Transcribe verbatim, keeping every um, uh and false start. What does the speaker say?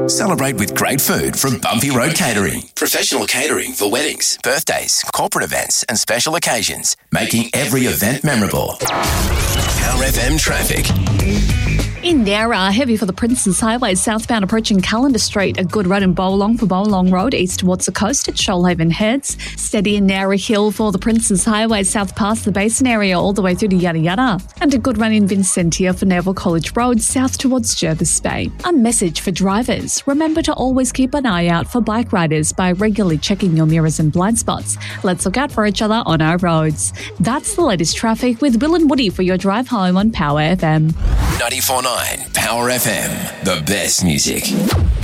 Celebrate with great food from Bumpy Road Catering. Professional catering for weddings, birthdays, corporate events and special occasions, making every event memorable. Power F M traffic. In Nowra, heavy for the Princes Highway southbound approaching Callender Street. A good run in Bowlong for Bowlong Road east towards the coast at Shoalhaven Heads. Steady in Nowra Hill for the Princes Highway south past the Basin area all the way through to Yada Yada. And a good run in Vincentia for Neville College Road south towards Jervis Bay. A message for drivers. Remember to always keep an eye out for bike riders by regularly checking your mirrors and blind spots. Let's look out for each other on our roads. That's the latest traffic with Will and Woody for your drive home on Power F M. ninety-four point nine Power F M, the best music.